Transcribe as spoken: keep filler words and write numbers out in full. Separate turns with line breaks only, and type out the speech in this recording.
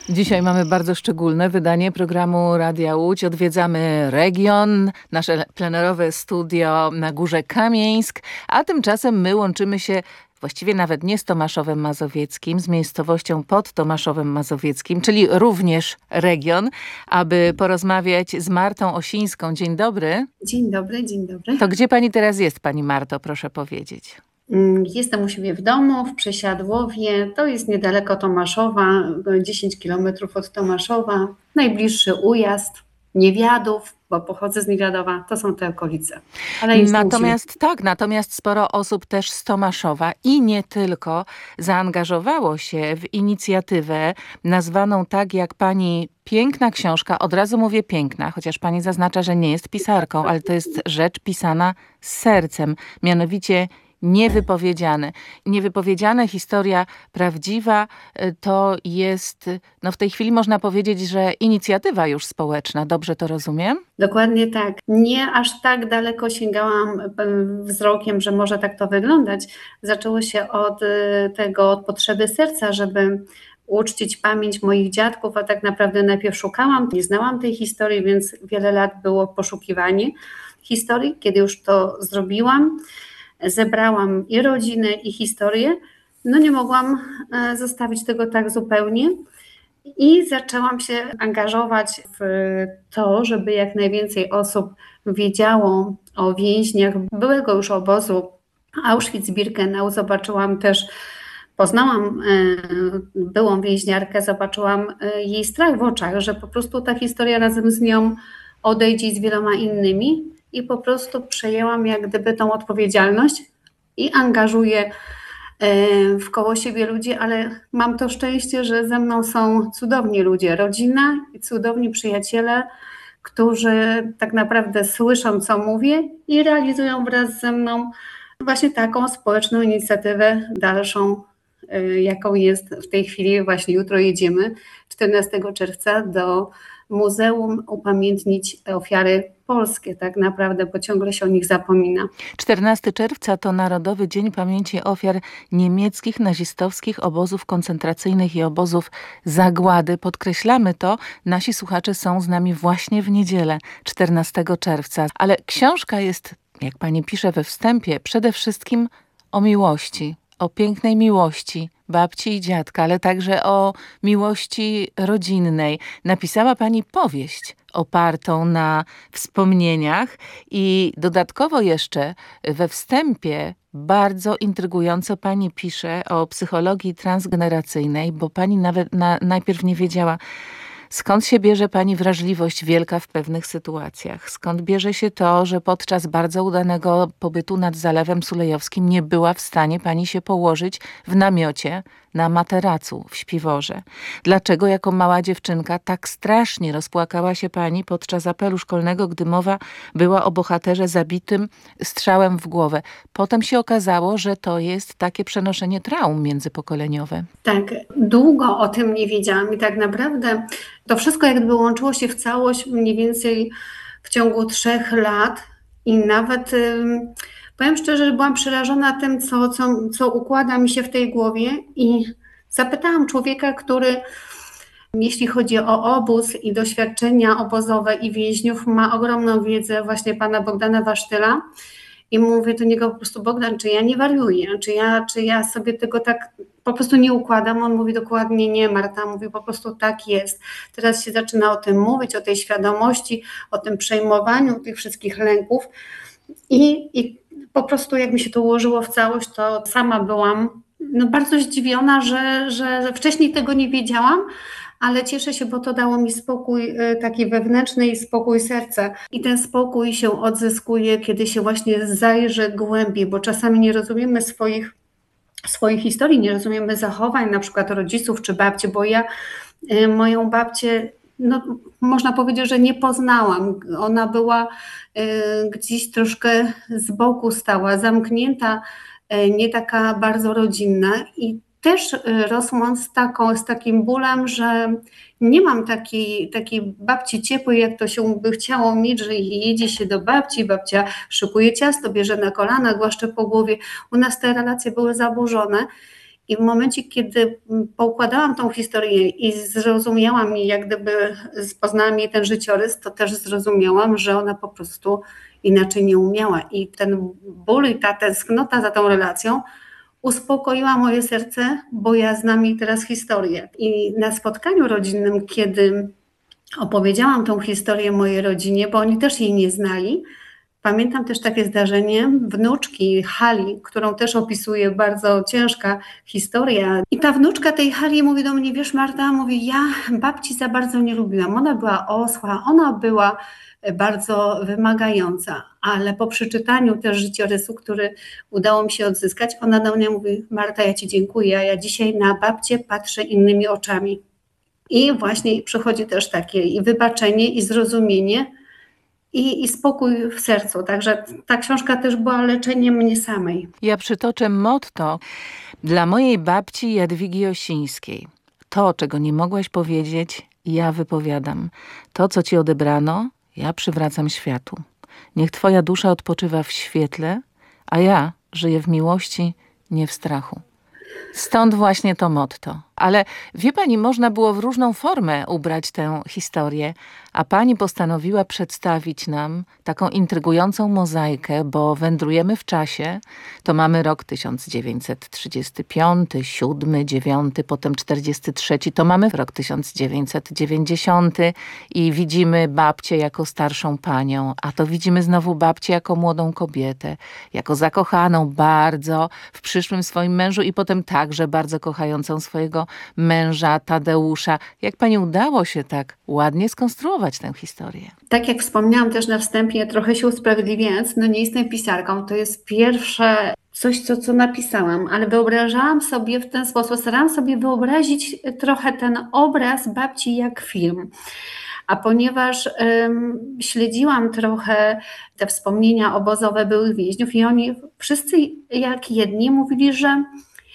Dzisiaj mamy bardzo szczególne wydanie programu Radia Łódź. Odwiedzamy region, nasze plenerowe studio na Górze Kamieńsk, a tymczasem my łączymy się właściwie nawet nie z Tomaszowem Mazowieckim, z miejscowością pod Tomaszowem Mazowieckim, czyli również region, aby porozmawiać z Martą Osińską. Dzień dobry.
Dzień dobry, dzień dobry.
To gdzie pani teraz jest, pani Marto, proszę powiedzieć?
Jestem u siebie w domu, w Przesiadłowie. To jest niedaleko Tomaszowa, dziesięć kilometrów od Tomaszowa. Najbliższy ujazd, Niewiadów, bo pochodzę z Niewiadowa, to są te okolice.
Ale natomiast tak, natomiast sporo osób też z Tomaszowa i nie tylko zaangażowało się w inicjatywę nazwaną tak jak pani piękna książka. Od razu mówię piękna, chociaż pani zaznacza, że nie jest pisarką, ale to jest rzecz pisana z sercem. Mianowicie Niewypowiedziane. Niewypowiedziane, historia prawdziwa, to jest, no w tej chwili można powiedzieć, że inicjatywa już społeczna. Dobrze to rozumiem?
Dokładnie tak. Nie aż tak daleko sięgałam wzrokiem, że może tak to wyglądać. Zaczęło się od tego, od potrzeby serca, żeby uczcić pamięć moich dziadków, a tak naprawdę najpierw szukałam, nie znałam tej historii, więc wiele lat było poszukiwanie historii. Kiedy już to zrobiłam, zebrałam i rodzinę, i historię, no nie mogłam zostawić tego tak zupełnie i zaczęłam się angażować w to, żeby jak najwięcej osób wiedziało o więźniach byłego już obozu Auschwitz-Birkenau. Zobaczyłam też, poznałam byłą więźniarkę, zobaczyłam jej strach w oczach, że po prostu ta historia razem z nią odejdzie z wieloma innymi. I po prostu przejęłam jak gdyby tą odpowiedzialność i angażuję w koło siebie ludzi, ale mam to szczęście, że ze mną są cudowni ludzie, rodzina i cudowni przyjaciele, którzy tak naprawdę słyszą, co mówię i realizują wraz ze mną właśnie taką społeczną inicjatywę dalszą, jaką jest w tej chwili. Właśnie jutro jedziemy, czternastego czerwca, do Muzeum upamiętnić ofiary polskie, tak naprawdę, bo ciągle się o nich zapomina.
czternastego czerwca to Narodowy Dzień Pamięci Ofiar Niemieckich Nazistowskich Obozów Koncentracyjnych i Obozów Zagłady. Podkreślamy to, nasi słuchacze są z nami właśnie w niedzielę, czternastego czerwca. Ale książka jest, jak pani pisze we wstępie, przede wszystkim o miłości, o pięknej miłości babci i dziadka, ale także o miłości rodzinnej. Napisała pani powieść opartą na wspomnieniach i dodatkowo jeszcze we wstępie bardzo intrygująco pani pisze o psychologii transgeneracyjnej, bo pani nawet na, najpierw nie wiedziała, skąd się bierze pani wrażliwość wielka w pewnych sytuacjach? Skąd bierze się to, że podczas bardzo udanego pobytu nad Zalewem Sulejowskim nie była w stanie pani się położyć w namiocie na materacu w Śpiworze? Dlaczego jako mała dziewczynka tak strasznie rozpłakała się pani podczas apelu szkolnego, gdy mowa była o bohaterze zabitym strzałem w głowę? Potem się okazało, że to jest takie przenoszenie traum międzypokoleniowe.
Tak, długo o tym nie wiedziałam i tak naprawdę to wszystko jak gdyby łączyło się w całość mniej więcej w ciągu trzech lat i nawet powiem szczerze, że byłam przerażona tym, co, co, co układa mi się w tej głowie i zapytałam człowieka, który jeśli chodzi o obóz i doświadczenia obozowe i więźniów, ma ogromną wiedzę, właśnie pana Bogdana Wasztyla. I mówię do niego po prostu: Bogdan, czy ja nie wariuję, czy ja, czy ja sobie tego tak po prostu nie układam? On mówi dokładnie nie, Marta, mówi po prostu tak jest. Teraz się zaczyna o tym mówić, o tej świadomości, o tym przejmowaniu tych wszystkich lęków i, i po prostu jak mi się to ułożyło w całość, to sama byłam no, bardzo zdziwiona, że, że wcześniej tego nie wiedziałam, ale cieszę się, bo to dało mi spokój taki wewnętrzny i spokój serca. I ten spokój się odzyskuje, kiedy się właśnie zajrzy głębiej, bo czasami nie rozumiemy swoich, swoich historii, nie rozumiemy zachowań na przykład rodziców czy babci, bo ja moją babcię, no, można powiedzieć, że nie poznałam. Ona była gdzieś troszkę z boku stała, zamknięta, nie taka bardzo rodzinna i też rosłam z, taką, z takim bólem, że nie mam takiej, takiej babci ciepłej, jak to się by chciało mieć, że jedzie się do babci, babcia szykuje ciasto, bierze na kolana, głaszcze po głowie. U nas te relacje były zaburzone I w momencie, kiedy poukładałam tą historię i zrozumiałam jej, jak gdyby poznałam jej ten życiorys, to też zrozumiałam, że ona po prostu inaczej nie umiała. I ten ból i ta tęsknota za tą relacją uspokoiła moje serce, bo ja znam jej teraz historię. I na spotkaniu rodzinnym, kiedy opowiedziałam tą historię mojej rodzinie, bo oni też jej nie znali, pamiętam też takie zdarzenie wnuczki Hali, którą też opisuje bardzo ciężka historia. I ta wnuczka tej Hali mówi do mnie, wiesz Marta, mówi, ja babci za bardzo nie lubiłam. Ona była osła, ona była bardzo wymagająca, ale po przeczytaniu też życiorysu, który udało mi się odzyskać, ona do mnie mówi, Marta, ja ci dziękuję, a ja dzisiaj na babcię patrzę innymi oczami. I właśnie przychodzi też takie i wybaczenie, i zrozumienie, I, i spokój w sercu. Także ta książka też była leczeniem mnie samej.
Ja przytoczę motto dla mojej babci Jadwigi Osińskiej. To, czego nie mogłaś powiedzieć, ja wypowiadam. To, co ci odebrano, ja przywracam światu. Niech twoja dusza odpoczywa w świetle, a ja żyję w miłości, nie w strachu. Stąd właśnie to motto. Ale wie pani, można było w różną formę ubrać tę historię, a pani postanowiła przedstawić nam taką intrygującą mozaikę, bo wędrujemy w czasie. To mamy rok tysiąc dziewięćset trzydziesty piąty, siódmy, dziewiąty, potem czterdziesty trzeci. To mamy rok tysiąc dziewięćset dziewięćdziesiąty i widzimy babcię jako starszą panią, a to widzimy znowu babcię jako młodą kobietę, jako zakochaną bardzo w przyszłym swoim mężu i potem także bardzo kochającą swojego męża Tadeusza. Jak pani udało się tak ładnie skonstruować tę historię?
Tak jak wspomniałam też na wstępie, trochę się usprawiedliwiając, no nie jestem pisarką, to jest pierwsze coś, co, co napisałam, ale wyobrażałam sobie w ten sposób, starałam sobie wyobrazić trochę ten obraz babci jak film. A ponieważ ym, śledziłam trochę te wspomnienia obozowe byłych więźniów i oni wszyscy jak jedni mówili, że